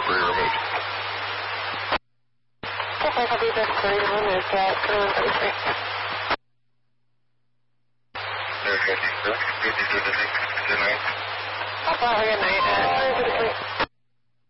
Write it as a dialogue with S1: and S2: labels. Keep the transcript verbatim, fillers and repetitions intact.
S1: debris removed.
S2: Okay, I'll be there for you. Removed at twenty-one thirty-three.
S1: There you go. Good, you did it. Good night.
S2: Have a good night. Uh, twenty-one thirty-three.